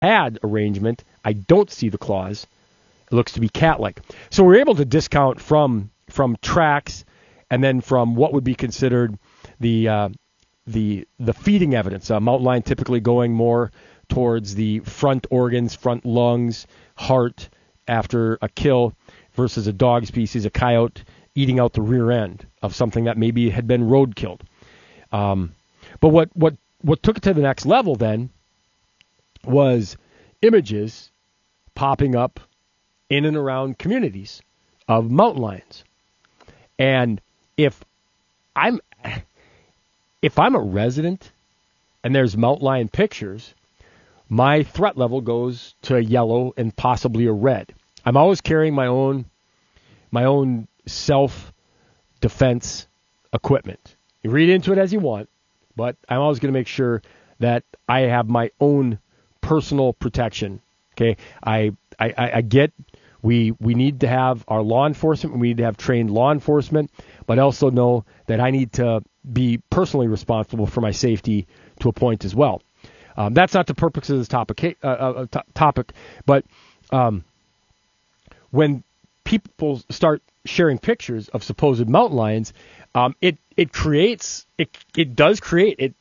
had arrangement, I don't see the claws. It looks to be cat-like. So we're able to discount from tracks and then from what would be considered the feeding evidence. Mountain lion typically going more towards the front organs, front lungs, heart after a kill versus a dog species, a coyote, eating out the rear end of something that maybe had been road killed. But what took it to the next level then was images popping up in and around communities of mountain lions. And if I'm a resident and there's mountain lion pictures, my threat level goes to a yellow and possibly a red. I'm always carrying my own self-defense equipment. You read into it as you want, but I'm always going to make sure that I have my own personal protection. Okay, I get we need to have our law enforcement. We need to have trained law enforcement, but I also know that I need to be personally responsible for my safety to a point as well. That's not the purpose of this topic, but when people start sharing pictures of supposed mountain lions, it does create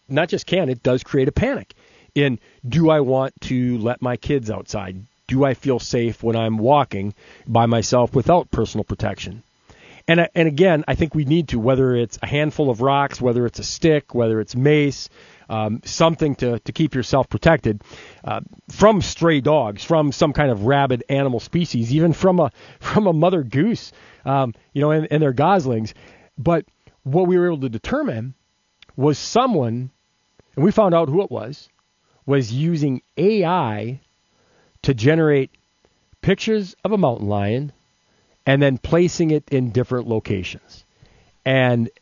a panic in, do I want to let my kids outside? Do I feel safe when I'm walking by myself without personal protection? And again, I think we need to, whether it's a handful of rocks, whether it's a stick, whether it's mace, something to keep yourself protected from stray dogs, from some kind of rabid animal species, even from a mother goose, and their goslings. But what we were able to determine was someone, and we found out who it was using AI to generate pictures of a mountain lion and then placing it in different locations. And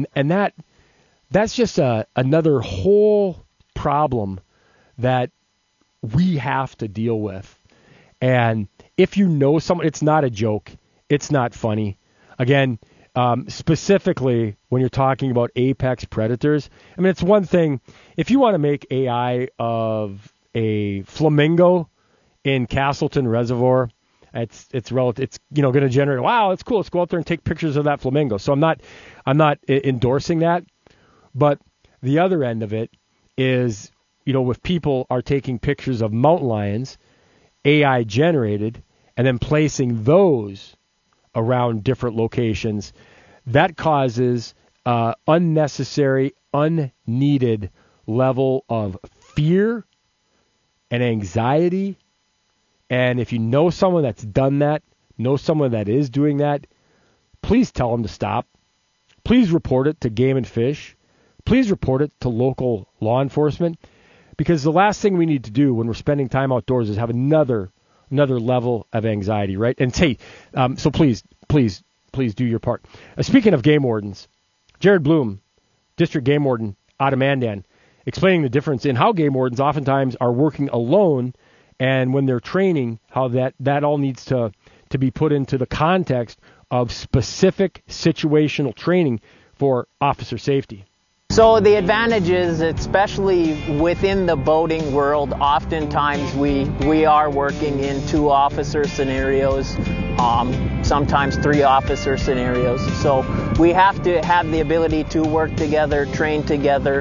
that's just another whole problem that we have to deal with. And if you know someone, it's not a joke. It's not funny. Again, specifically when you're talking about apex predators, I mean, it's one thing if you want to make AI of a flamingo in Castleton Reservoir. It's relative. It's going to generate. Wow, it's cool. Let's go out there and take pictures of that flamingo. So I'm not endorsing that, but the other end of it is, if people are taking pictures of mountain lions, AI generated, and then placing those around different locations, that causes unnecessary, unneeded level of fear and anxiety. And if you know someone that's done that, know someone that is doing that, please tell them to stop. Please report it to Game and Fish. Please report it to local law enforcement, because the last thing we need to do when we're spending time outdoors is have another level of anxiety, right? And so please do your part. Speaking of game wardens, Jared Bloom, District Game Warden out of Mandan, explaining the difference in how game wardens oftentimes are working alone, and when they're training, how that all needs to be put into the context of specific situational training for officer safety. So the advantage is, especially within the boating world, oftentimes we are working in 2-officer scenarios, sometimes 3-officer scenarios. So we have to have the ability to work together, train together.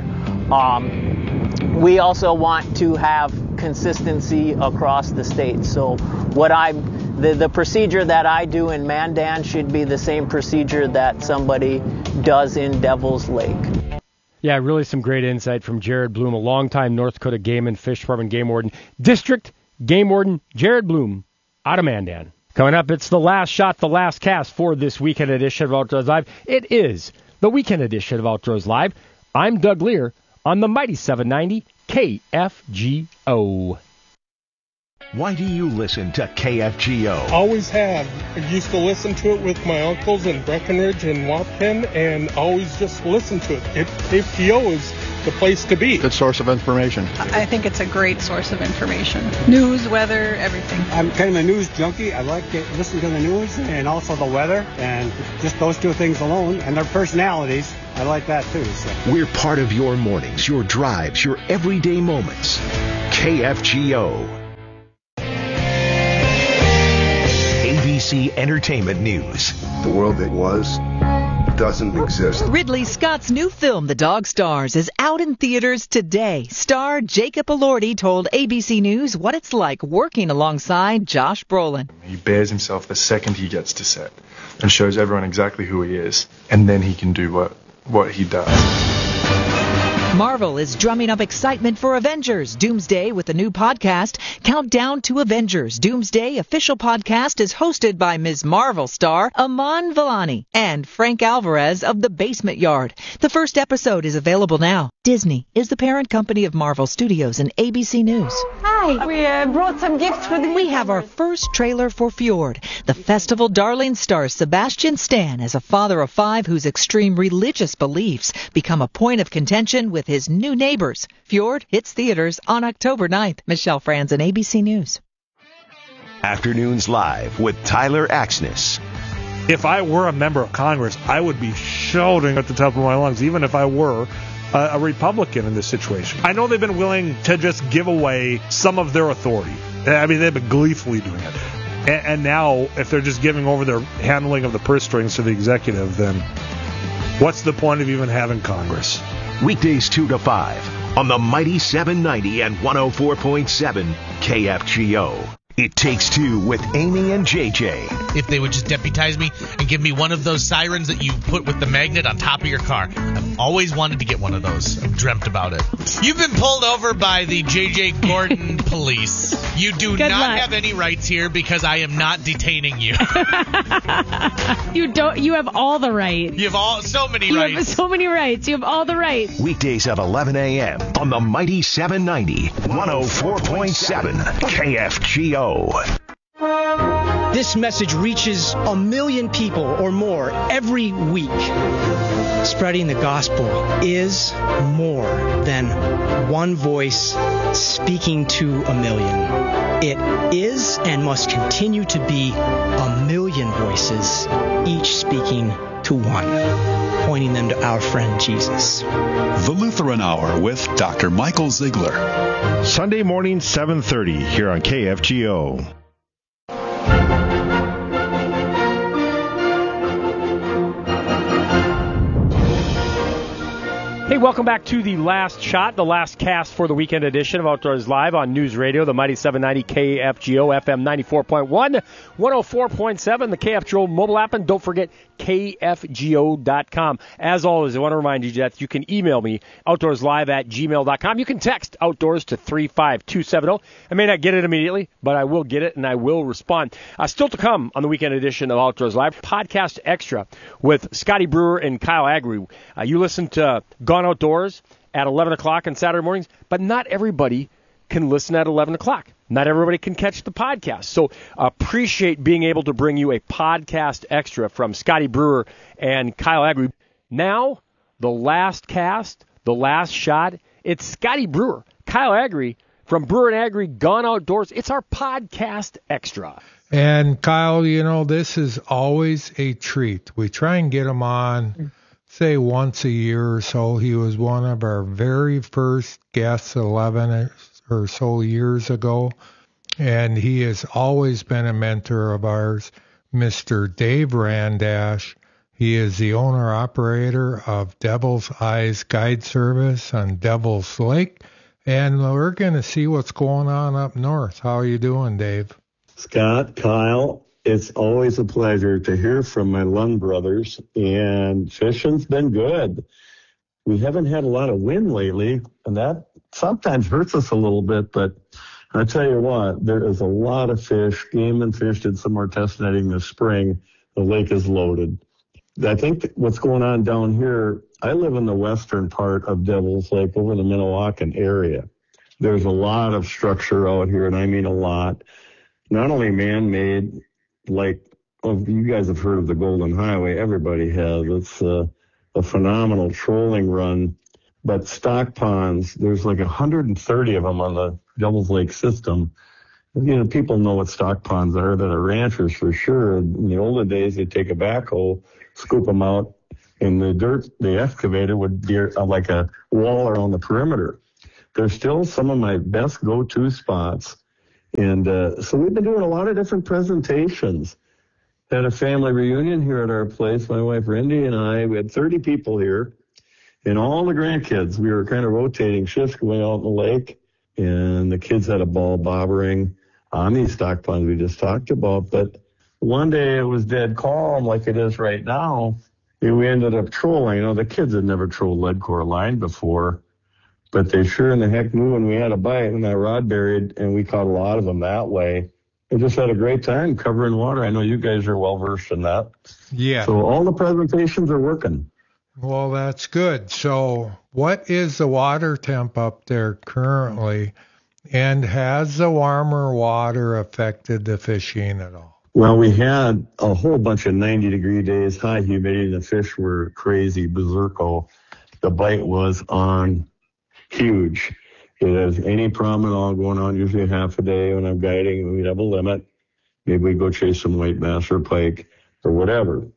We also want to have consistency across the state. So the procedure that I do in Mandan should be the same procedure that somebody does in Devil's Lake. Yeah, really some great insight from Jared Bloom, a longtime North Dakota Game and Fish Department Game Warden. District Game Warden Jared Bloom out of Mandan. Coming up, it's the last shot, the last cast for this weekend edition of Outdoors Live. It is the weekend edition of Outdoors Live. I'm Doug Lear on the mighty 790 KFGO. Why do you listen to KFGO? Always have. I used to listen to it with my uncles in Breckenridge and Waupun, and always just listen to it. KFGO is the place to be. Good source of information. I think it's a great source of information. News, weather, everything. I'm kind of a news junkie. I like to listen to the news and also the weather, and just those two things alone, and their personalities. I like that too. So. We're part of your mornings, your drives, your everyday moments. KFGO. ABC Entertainment News. The world that was doesn't exist. Ridley Scott's new film, The Dog Stars, is out in theaters today. Star Jacob Elordi told ABC News what it's like working alongside Josh Brolin. He bears himself the second he gets to set and shows everyone exactly who he is, and then he can do what he does. Marvel is drumming up excitement for Avengers Doomsday with a new podcast, Countdown to Avengers. Doomsday official podcast is hosted by Ms. Marvel star Aman Vellani and Frank Alvarez of The Basement Yard. The first episode is available now. Disney is the parent company of Marvel Studios and ABC News. Hi, we brought some gifts for the... We have our first trailer for Fjord. The festival darling stars Sebastian Stan as a father of 5 whose extreme religious beliefs become a point of contention with his new neighbors. Fjord hits theaters on October 9th. Michelle Franzen, ABC News. Afternoons Live with Tyler Axness. If I were a member of Congress, I would be shouting at the top of my lungs, even if I were a Republican in this situation. I know they've been willing to just give away some of their authority. I mean, they've been gleefully doing it. And now, if they're just giving over their handling of the purse strings to the executive, then what's the point of even having Congress? Weekdays 2 to 5 on the mighty 790 and 104.7 KFGO. It Takes Two with Amy and JJ. If they would just deputize me and give me one of those sirens that you put with the magnet on top of your car. I've always wanted to get one of those. I've dreamt about it. You've been pulled over by the JJ Gordon police. You do not have any rights here because I am not detaining you. You don't. You have all the rights. You have so many rights. You have so many rights. You have all the rights. Weekdays at 11 a.m. on the mighty 790, 104.7 KFGO. This message reaches 1 million people or more every week. Spreading the gospel is more than one voice speaking to 1 million. It is and must continue to be 1 million voices, each speaking to one, pointing them to our friend Jesus. The Lutheran Hour with Dr. Michael Ziegler. Sunday morning, 7:30 here on KFGO. Hey, welcome back to the last shot, the last cast for the weekend edition of Outdoors Live on News Radio, the mighty 790 KFGO, FM 94.1, 104.7, the KFGO mobile app, and don't forget KFGO.com. As always, I want to remind you that you can email me, outdoorslive@gmail.com. You can text outdoors to 35270. I may not get it immediately, but I will get it and I will respond. Still to come on the weekend edition of Outdoors Live, Podcast Extra with Scotty Brewer and Kyle Agri. You listen to Gone Outdoors at 11 o'clock on Saturday mornings, but not everybody can listen at 11 o'clock. Not everybody can catch the podcast. So appreciate being able to bring you a podcast extra from Scotty Brewer and Kyle Agri. Now, the last cast, the last shot, it's Scotty Brewer, Kyle Agri from Brewer and Agri Gone Outdoors. It's our podcast extra. And Kyle, you know, this is always a treat. We try and get him on, say, once a year or so. He was one of our very first guests 11 or so years ago, and he has always been a mentor of ours, Mr. Dave Randash. He is the owner-operator of Devil's Eyes Guide Service on Devil's Lake, and we're going to see what's going on up north. How are you doing, Dave? Scott, Kyle, it's always a pleasure to hear from my Lund brothers, and fishing's been good. We haven't had a lot of wind lately, and that sometimes hurts us a little bit, but I tell you what, there is a lot of fish. Game and Fish did some more test netting this spring. The lake is loaded. I think what's going on down here, I live in the western part of Devil's Lake over the Minnewacan area. There's a lot of structure out here, and I mean a lot. Not only man-made, like, you guys have heard of the Golden Highway. Everybody has. It's a phenomenal trolling run. But stock ponds, there's like 130 of them on the Devil's Lake system. You know, people know what stock ponds are that are ranchers for sure. In the olden days, they'd take a backhoe, scoop them out, and the dirt they excavated would be like a wall around the perimeter. They're still some of my best go-to spots. And so we've been doing a lot of different presentations. Had a family reunion here at our place. My wife Randy and I, we had 30 people here, and all the grandkids. We were kind of rotating shifts going out in the lake, and the kids had a ball bobbering on these stock ponds we just talked about. But one day it was dead calm like it is right now, and we ended up trolling. You know, the kids had never trolled lead core line before, but they sure in the heck knew when we had a bite and that rod buried, and we caught a lot of them that way. We just had a great time covering water. I know you guys are well versed in that. Yeah. So all the presentations are working. Well, that's good. So what is the water temp up there currently? And has the warmer water affected the fishing at all? Well, we had a whole bunch of 90-degree days, high humidity. The fish were crazy, berserko. The bite was on huge. It has any problem at all going on, usually half a day when I'm guiding. We'd have a limit. Maybe we go chase some white bass or pike or whatever.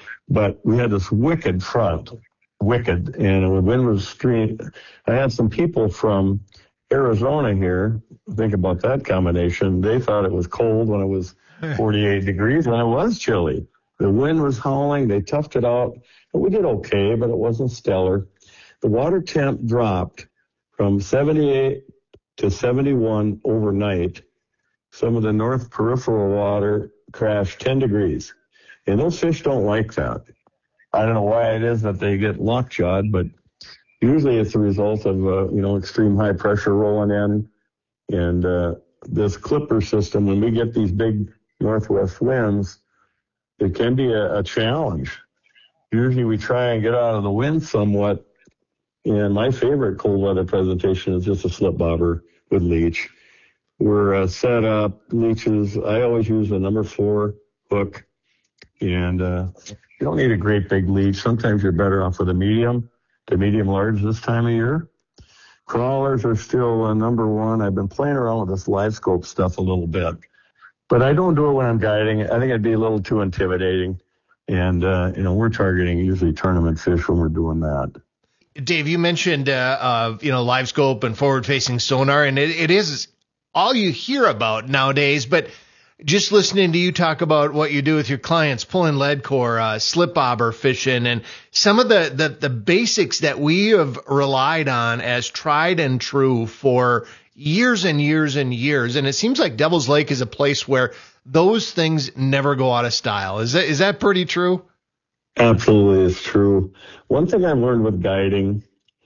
But we had this wicked front, and the wind was stream. I had some people from Arizona here. Think about that combination. They thought it was cold when it was 48 degrees, and it was chilly. The wind was howling. They toughed it out. And we did okay, but it wasn't stellar. The water temp dropped from 78 to 71 overnight. Some of the north peripheral water crashed 10 degrees. And those fish don't like that. I don't know why it is that they get lockjawed, but usually it's a result of, extreme high pressure rolling in. And this clipper system, when we get these big northwest winds, it can be a challenge. Usually we try and get out of the wind somewhat. And my favorite cold weather presentation is just a slip bobber with leech. We're set up leeches. I always use a number 4 hook. And you don't need a great big leech. Sometimes you're better off with a medium to medium large this time of year. Crawlers are still number 1. I've been playing around with this live scope stuff a little bit, but I don't do it when I'm guiding. I think it'd be a little too intimidating. And, we're targeting usually tournament fish when we're doing that. Dave, you mentioned, live scope and forward facing sonar, and it is all you hear about nowadays, but just listening to you talk about what you do with your clients, pulling lead core, slip bobber fishing, and some of the basics that we have relied on as tried and true for years and years and years. And it seems like Devil's Lake is a place where those things never go out of style. Is that pretty true? Absolutely, it's true. One thing I've learned with guiding,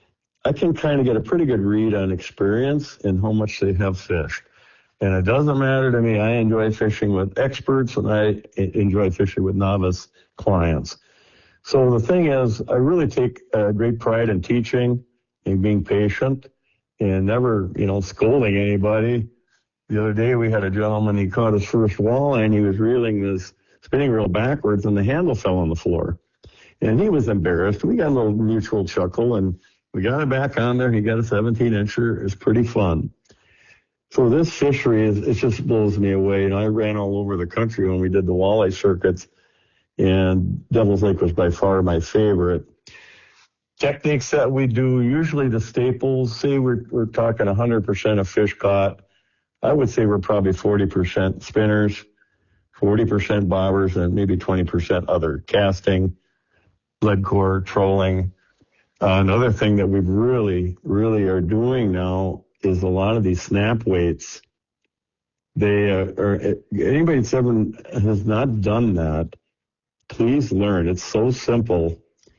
I can kind of get a pretty good read on experience and how much they have fished. And it doesn't matter to me. I enjoy fishing with experts, and I enjoy fishing with novice clients. So the thing is, I really take great pride in teaching and being patient and never, scolding anybody. The other day we had a gentleman, he caught his first walleye, and he was reeling this spinning reel backwards, and the handle fell on the floor. And he was embarrassed. We got a little mutual chuckle, and we got it back on there. He got a 17-incher. It's pretty fun. So this fishery, it just blows me away. I ran all over the country when we did the walleye circuits, and Devil's Lake was by far my favorite. Techniques that we do, usually the staples, say we're talking 100% of fish caught. I would say we're probably 40% spinners, 40% bobbers, and maybe 20% other casting, lead core, trolling. Another thing that we really, really are doing now is a lot of these snap weights. They anybody that's ever has not done that, please learn. It's so simple.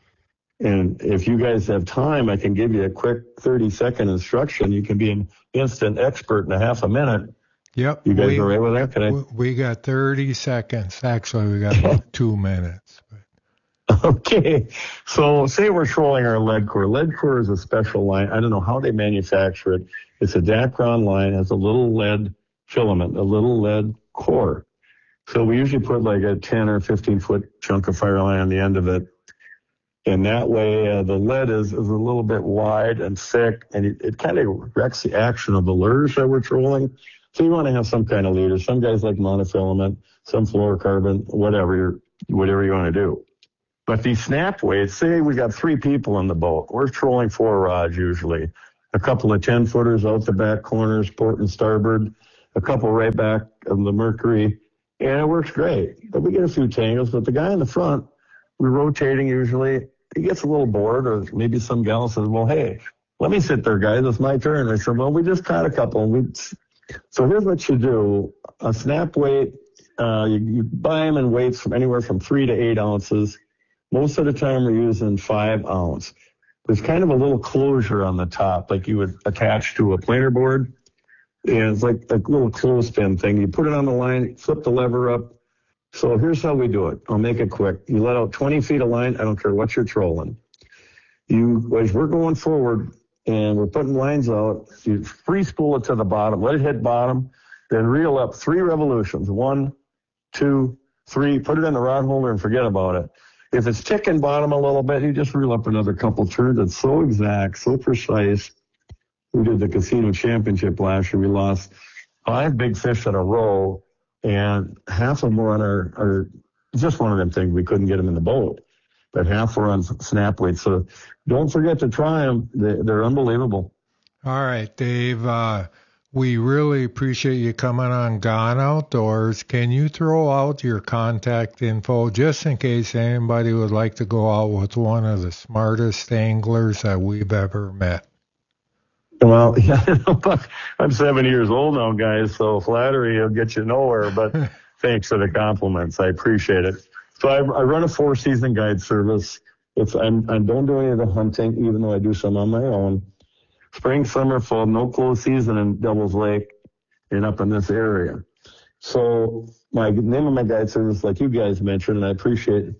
And if you guys have time, I can give you a quick 30-second instruction. You can be an instant expert in a half a minute. Yep. You guys all right with that? We got 30 seconds. Actually, we got about 2 minutes. Okay. So say we're trolling our lead core. Lead core is a special line. I don't know how they manufacture it. It's a Dacron line. It has a little lead filament, a little lead core. So we usually put like a 10 or 15-foot chunk of fire line on the end of it. And that way the lead is a little bit wide and thick, and it kind of wrecks the action of the lures that we're trolling. So you want to have some kind of leader. Some guys like monofilament, some fluorocarbon, whatever you want to do. But these snap weights, say we got 3 people in the boat. We're trolling 4 rods usually. A couple of 10-footers out the back corners, port and starboard, a couple right back of the Mercury, and it works great. But we get a few tangles, but the guy in the front, we're rotating usually. He gets a little bored, or maybe some gal says, well, hey, let me sit there, guys. It's my turn. I said, well, we just caught a couple. So here's what you do. A snap weight, you buy them in weights from anywhere from 3 to 8 ounces. Most of the time we're using 5 ounce. There's kind of a little closure on the top, like you would attach to a planer board. And it's like a little clothespin thing. You put it on the line, flip the lever up. So here's how we do it. I'll make it quick. You let out 20 feet of line. I don't care what you're trolling. As we're going forward and we're putting lines out, you free spool it to the bottom, let it hit bottom, then reel up 3 revolutions. 1, 2, 3. Put it in the rod holder and forget about it. If it's ticking bottom a little bit, you just reel up another couple turns. It's so exact, so precise. We did the casino championship last year. We lost 5 big fish in a row, and half of them were on our just one of them things. We couldn't get them in the boat, but half were on snap weight. So don't forget to try them. They're unbelievable. All right, Dave. We really appreciate you coming on Gone Outdoors. Can you throw out your contact info just in case anybody would like to go out with one of the smartest anglers that we've ever met? Well, yeah, I'm 70 years old now, guys, so flattery will get you nowhere, but thanks for the compliments. I appreciate it. So I run a 4-season guide service. I don't do any of the hunting, even though I do some on my own. Spring, summer, fall, no close season in Devil's Lake and up in this area. So my name of my guide service, like you guys mentioned, and I appreciate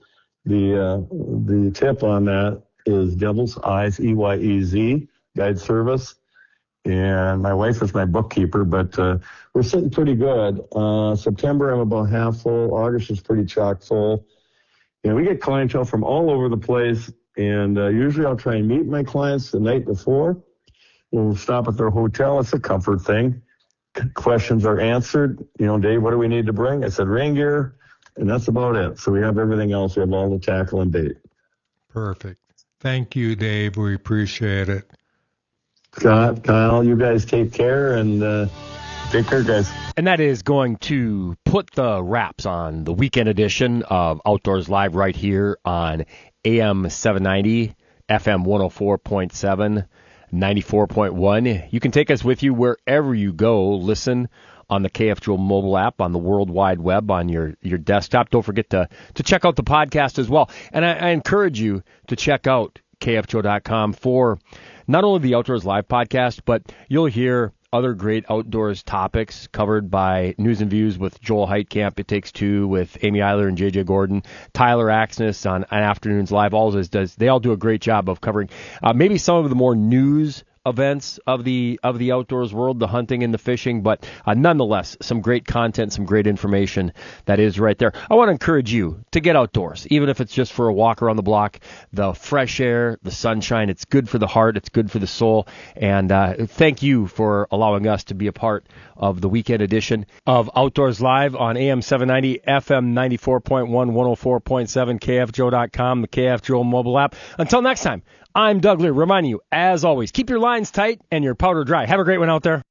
the tip on that, is Devil's Eyes, EYEZ, guide service. And my wife is my bookkeeper, but we're sitting pretty good. September, I'm about half full. August is pretty chock full. And we get clientele from all over the place. And usually I'll try and meet my clients the night before. We'll stop at their hotel. It's a comfort thing. Questions are answered. Dave, what do we need to bring? I said rain gear, and that's about it. So we have everything else. We have all the tackle and bait. Perfect. Thank you, Dave. We appreciate it. Scott, Kyle, you guys take care, and take care, guys. And that is going to put the wraps on the weekend edition of Outdoors Live right here on AM 790, FM 104.7, 94.1. You can take us with you wherever you go. Listen on the KFGO mobile app, on the World Wide Web, on your desktop. Don't forget to check out the podcast as well. And I encourage you to check out KFGO.com for not only the Outdoors Live podcast, but you'll hear other great outdoors topics covered by News and Views with Joel Heitkamp, It Takes Two with Amy Eiler and JJ Gordon, Tyler Axness on Afternoons Live. They all do a great job of covering maybe some of the more news events of the outdoors world, the hunting and the fishing, but nonetheless, some great content, some great information that is right there. I want to encourage you to get outdoors, even if it's just for a walk around the block. The fresh air, the sunshine, it's good for the heart, it's good for the soul, and thank you for allowing us to be a part of the weekend edition of Outdoors Live on AM 790, FM 94.1, 104.7, KFGO.com, the KFGO mobile app. Until next time, I'm Doug Lear, reminding you, as always, keep your lines tight and your powder dry. Have a great one out there.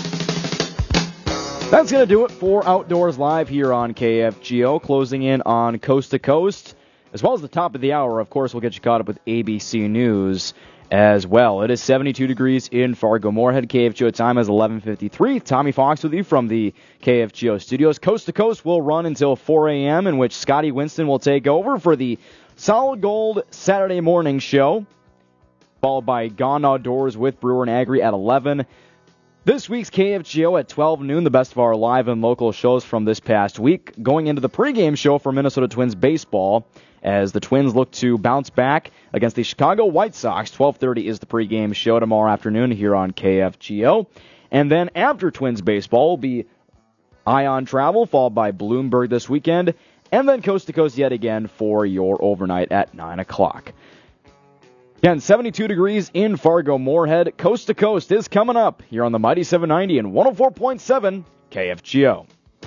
That's going to do it for Outdoors Live here on KFGO, closing in on Coast to Coast, as well as the top of the hour. Of course, we'll get you caught up with ABC News as well. It is 72 degrees in Fargo-Moorhead. KFGO time is 11:53. Tommy Fox with you from the KFGO studios. Coast to Coast will run until 4 a.m., in which Scotty Winston will take over for the Solid Gold Saturday morning show, followed by Gone Outdoors with Brewer and Agri at 11. This week's KFGO at 12 noon, the best of our live and local shows from this past week, going into the pregame show for Minnesota Twins baseball as the Twins look to bounce back against the Chicago White Sox. 12:30 is the pregame show tomorrow afternoon here on KFGO. And then after Twins baseball will be Ion Travel, followed by Bloomberg this weekend, and then Coast to Coast yet again for your overnight at 9 o'clock. Again, 72 degrees in Fargo-Moorhead. Coast to Coast is coming up here on the Mighty 790 and 104.7 KFGO.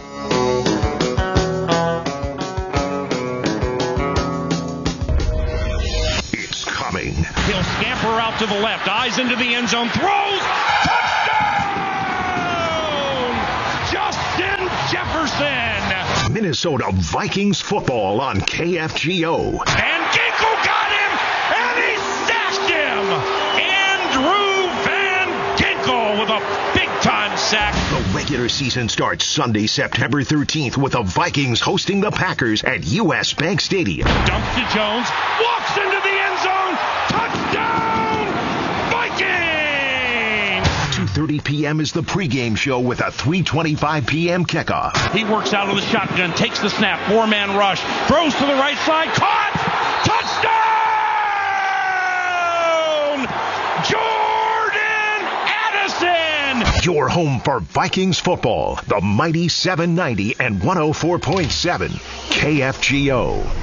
It's coming. He'll scamper out to the left. Eyes into the end zone. Throws. Touchdown! Justin Jefferson! Minnesota Vikings football on KFGO. And Ginkel got him, and he sacked him. Andrew Van Ginkel with a big-time sack. The regular season starts Sunday, September 13th with the Vikings hosting the Packers at U.S. Bank Stadium. Dumps to Jones, walks into the end zone, touchdown, Vikings! 2:30 p.m. is the pregame show with a 3:25 p.m. kickoff. He works out of the shotgun, takes the snap, four-man rush, throws to the right side, caught, touchdown! Jordan Addison! Your home for Vikings football, the mighty 790 and 104.7 KFGO.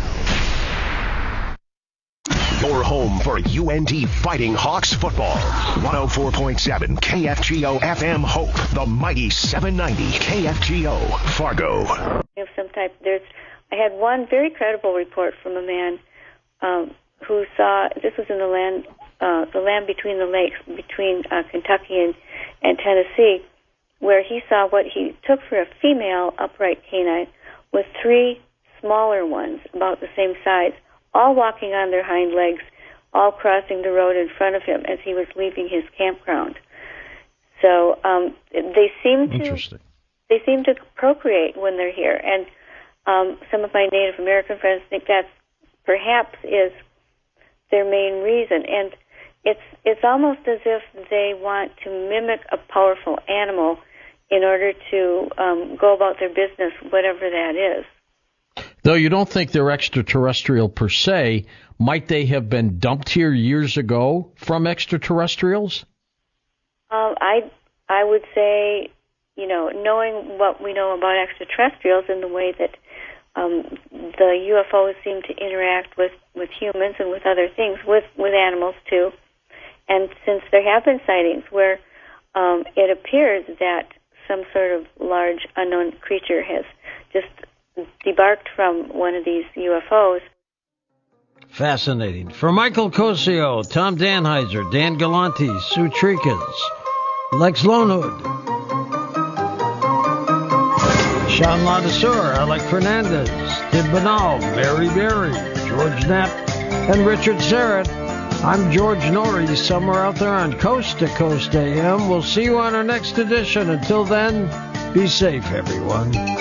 Your home for UNT Fighting Hawks football. 104.7 KFGO FM Hope. The mighty 790 KFGO Fargo. Of some type. I had one very credible report from a man who saw, this was in the land between the lakes, between Kentucky and Tennessee, where he saw what he took for a female upright canine with three smaller ones about the same size, all walking on their hind legs, all crossing the road in front of him as he was leaving his campground. So they seem to procreate when they're here, and some of my Native American friends think that perhaps is their main reason. And it's almost as if they want to mimic a powerful animal in order to go about their business, whatever that is. Though you don't think they're extraterrestrial per se, might they have been dumped here years ago from extraterrestrials? I would say, knowing what we know about extraterrestrials and the way that the UFOs seem to interact with humans and with other things, with animals too, and since there have been sightings where it appears that some sort of large unknown creature has just debarked from one of these UFOs. Fascinating. For Michael Cosio, Tom Danheiser, Dan Galanti, Sue Trikins, Lex Lonehood, Sean Ladesseur, Alec Fernandez, Tim Banal, Mary Berry, George Knapp, and Richard Serrett. I'm George Norrie, somewhere out there on Coast to Coast AM. We'll see you on our next edition. Until then, be safe, everyone.